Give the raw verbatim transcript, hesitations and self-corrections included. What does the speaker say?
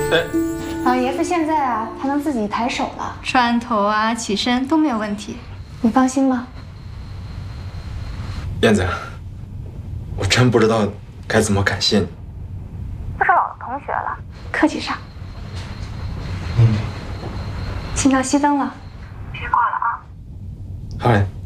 哎， 老爷子现在啊，他能自己抬手了， 转头啊、起身都没有问题。 你放心吧。 燕子，我真不知道该怎么感谢你。 都是老同学了，客气啥？嗯。请到熄灯了，别挂了啊。 好嘞。